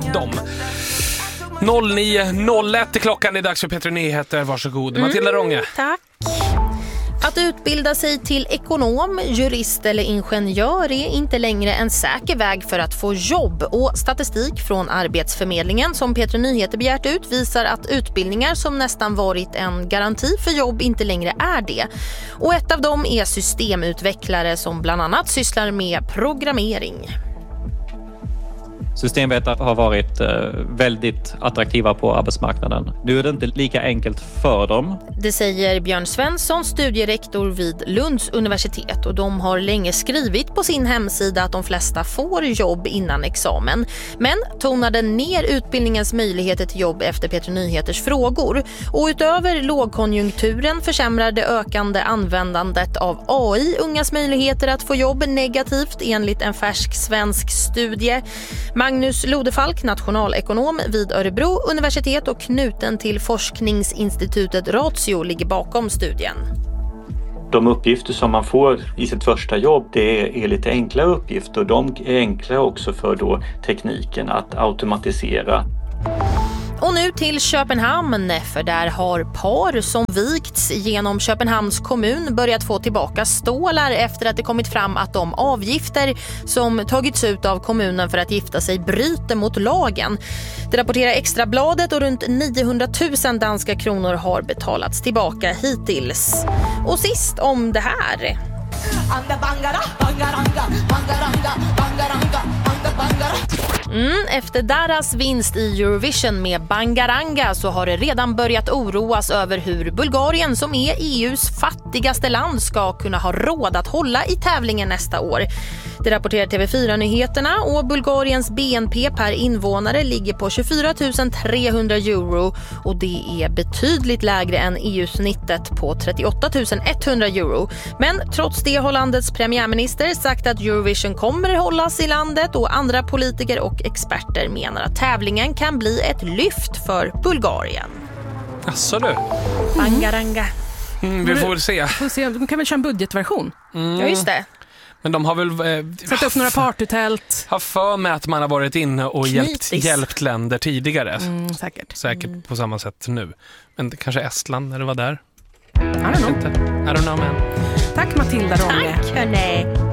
dem. 09.01 är klockan, det är dags för Petri Nyheter. Varsågod, Matilda Ronge. Tack. Att utbilda sig till ekonom, jurist eller ingenjör är inte längre en säker väg för att få jobb. Och statistik från Arbetsförmedlingen som Petri Nyheter begärt ut visar att utbildningar som nästan varit en garanti för jobb inte längre är det. Och ett av dem är systemutvecklare som bland annat sysslar med programmering. Systemvetare har varit väldigt attraktiva på arbetsmarknaden. Nu är det inte lika enkelt för dem. Det säger Björn Svensson, studierektor vid Lunds universitet. Och de har länge skrivit på sin hemsida att de flesta får jobb innan examen. Men tonade ner utbildningens möjligheter till jobb efter Petri Nyheters frågor. Och utöver lågkonjunkturen försämrar det ökande användandet av AI ungas möjligheter att få jobb negativt enligt en färsk svensk studie. Magnus Lodefalk, nationalekonom vid Örebro universitet och knuten till forskningsinstitutet Ratio, ligger bakom studien. De uppgifter som man får i sitt första jobb, det är lite enklare uppgifter och de är enklare också för då tekniken att automatisera. Och nu till Köpenhamn, för där har par som vikts genom Köpenhamns kommun börjat få tillbaka stålar efter att det kommit fram att de avgifter som tagits ut av kommunen för att gifta sig bryter mot lagen. Det rapporterar Extrabladet och runt 900 000 danska kronor har betalats tillbaka hittills. Och sist om det här. Efter deras vinst i Eurovision med Bangaranga så har det redan börjat oroas över hur Bulgarien, som är EUs fattigaste land, ska kunna ha råd att hålla i tävlingen nästa år. Det rapporterar TV4-nyheterna och Bulgariens BNP per invånare ligger på 24 300 euro och det är betydligt lägre än EU-snittet på 38 100 euro. Men trots det har landets premiärminister sagt att Eurovision kommer hållas i landet och andra politiker och experter menar att tävlingen kan bli ett lyft för Bulgarien. Asså du? Bangaranga. Vi får väl se. De kan väl köra en budgetversion? Ja, just det. Men de har väl sätta upp några partytält. Har för mig att man har varit inne och hjälpt länder tidigare. Säkert på samma sätt nu. Men kanske Estland när det var där. I don't know. I don't know, man. Tack Matilda Ronge. Tack hörni.